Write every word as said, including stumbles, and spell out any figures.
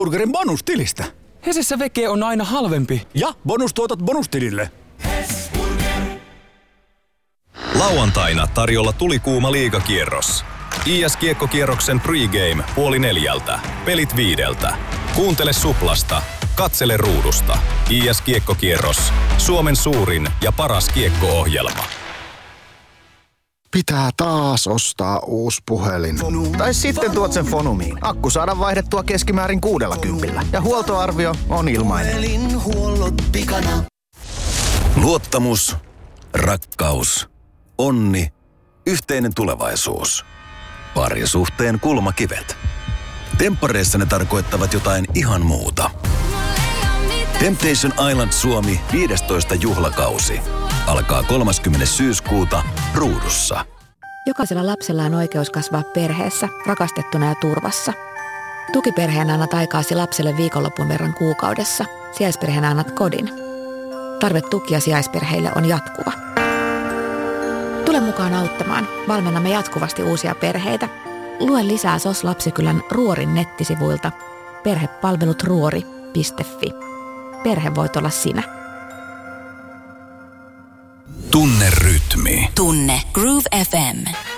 Burgerin bonustilistä. Hesessä veke on aina halvempi. Ja bonustuotot bonustilille. Lauantaina tarjolla tulikuuma liigakierros. I S-kiekkokierroksen pregame puoli neljältä. Pelit viideltä. Kuuntele Suplasta. Katsele ruudusta. I S-kiekkokierros. Suomen suurin ja paras kiekko-ohjelma. Pitää taas ostaa uusi puhelin. Tai sitten tuot sen Fonumiin. Akku saadaan vaihdettua keskimäärin kuudella kympillä. Ja huoltoarvio on ilmainen. Luottamus, rakkaus, onni, yhteinen tulevaisuus. Parisuhteen kulmakivet. Temppareissa ne tarkoittavat jotain ihan muuta. Temptation Island Suomi viidestoista juhlakausi. Alkaa kolmaskymmenes syyskuuta ruudussa. Jokaisella lapsella on oikeus kasvaa perheessä, rakastettuna ja turvassa. Tukiperheenä annat aikaasi lapselle viikonlopun verran kuukaudessa. Sijaisperheenä annat kodin. Tarve tukia sijaisperheille on jatkuva. Tule mukaan auttamaan. Valmennamme jatkuvasti uusia perheitä. Lue lisää S O S Lapsikylän Ruorin nettisivuilta perhepalvelut ruori piste fi. Perhe voit olla sinä. Tunne rytmi. Tunne Groove F M.